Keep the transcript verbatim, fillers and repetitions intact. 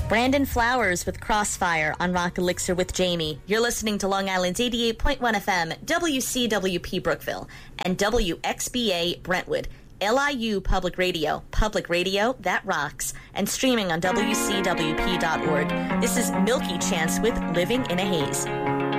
Brandon Flowers with Crossfire on Rock Elixir with Jamie. You're listening to Long Island's eighty-eight point one F M, W C W P Brookville, and W X B A Brentwood, L I U Public Radio, public radio that rocks, and streaming on W C W P dot org. This is Milky Chance with Living in a Haze.